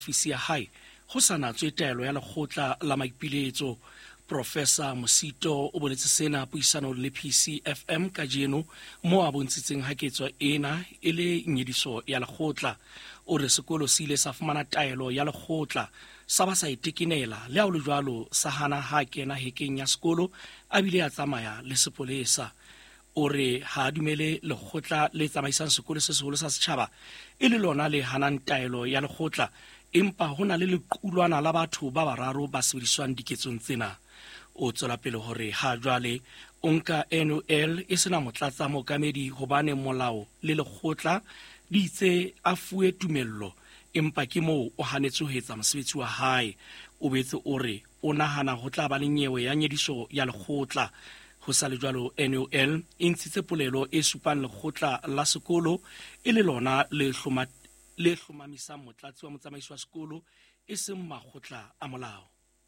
ofisi ya hae go sa natswe taelo ya lekgotla la maipiletso. Professor Mosito o boletse sena puisano le PCFM ka jeno mo a bontshitseng haketswa ena e le nyediso ya lekgotla. O re sekolo se ile sa fumana taelo ya lekgotla sa ba sa itekenela le a o le jwalo sa hana ha kena hekeng ya sekolo a bile a tsamaya le sepolesa. O re ha dumele lekgotla le tsamaisang sekolo se seholo sa setjhaba e le lona le hanang taelo ya lekgotla, empa hona le lequlwana la batho ba bararo ba sebediswang diketsong tsena. O tswela pele hore ha jwale o nka NUL e sena motlatsa mookamedi hobane molao le lekgotla di itse a fuwe tumello, empa ke moo o hanetse ho etsa mosebetsi wa hae. O boetse o re o nahana ho tla ba le nyewe ya nyediso ya lekgotla. Ho sa le jwalo, NUL e ntshitse polelo e supang lekgotla la sekolo e le lona le hlomamisang motlatsi wa motsamaisi wa sekolo e seng makgotla a molao.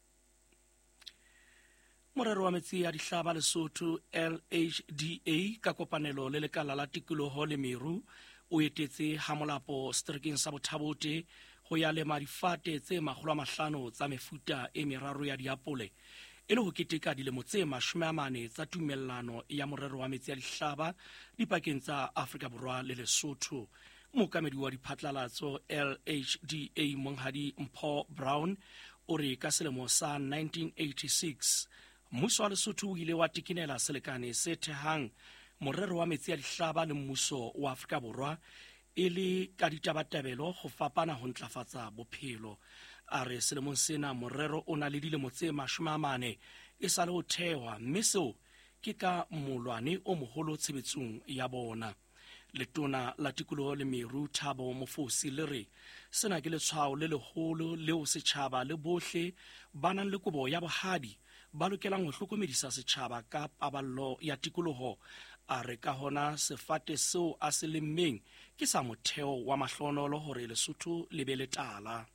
Morero wa metsi ya dihlaba Lesotho LHDA ka kopanelo le lekala la tikoloho le meru o etetse Hamolapo seterekeng sa Bothabote ho ya lema difate tse 500 tsa mefuta e meraro ya diapole e le ho keteka dilemo tse 40 tsa tumellano ya morero wa metsi ya dihlaba dipakeng tsa Afrika Borwa le Lesotho. Mookamedi wa diphatlalatso LHDA Monghadi Mpho Brown o re ka selemo sa 1986 mmuso wa Lesotho o ile wa tekenela selekane se thehang morero wa metsi ya dihlaba le mmuso wa Afrika Borwa e le ka ditabatabelo go fapana ho ntlafatsa bophelo. A re selemong sena morero o na le dilemo tse 40 e sa le ho thehwa, mme seo ke ka molwane o moholo tshebetsong ya bona. Letona la tikoloho le meru Thabo Mofosi le re sena ke letshwao le leholo leo setjhaba le bohle ba nang le kobo ya bohadi ba lokelang ho hlokomedisa setjhaba ka paballo ya tikoloho. A re ka hona sefate seo a se lemmeng ke sa motheo wa mahlonolo hore Lesotho le be le tala.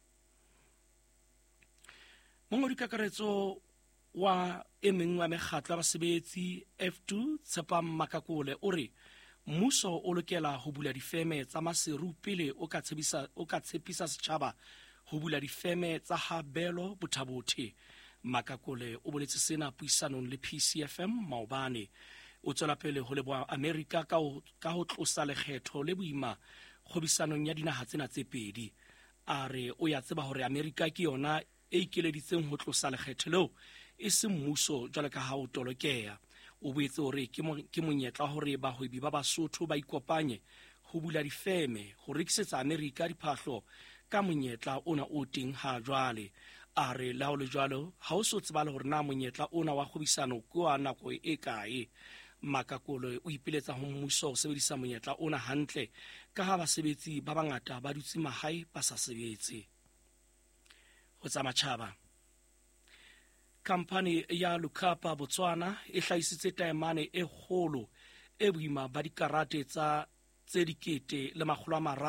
Mongodi kakaretso wa emeng wa mekgatlo ya basebetsi F2 Tshepang Makakole o re mmuso o lokela ho bula difeme tsa maseru pele o ka tshepisa setjhaba ho bula difeme tsa habelo Bothabote. Makakole o boletse sena puisanong le PCFM maobane. O tswela pele ho leboha Amerika ka ho tlosa lekgetho le boima kgobisanong ya dinaha tsena tse pedi. A re o ya tseba hore Amerika ke yona e ikeleditseng ho tlosa lekgetho leo e seng mmuso jwalo ka ha o tolokeha. O boetse hore ke monyetla hore bahwebi ba Basotho ba ikopanye ho bula difeme ho rekisetsa Amerika diphahlo ka monyetla ona o teng ha jwale. A re la ho le jwalo ha o so tsebale hore na monyetla ona wa kgobisano ke wa nako e kae. Makakole o ipiletsa ho mmuso ho sebedisa monyetla ona hantle ka ha basebetsi ba bangata ba dutse mahae ba sa sebetse. Ho tsa matjhaba, Kampani ya Lukapa Botswana e hlahisitse taemane e kgolo e boima ba dikarate tsa 1,300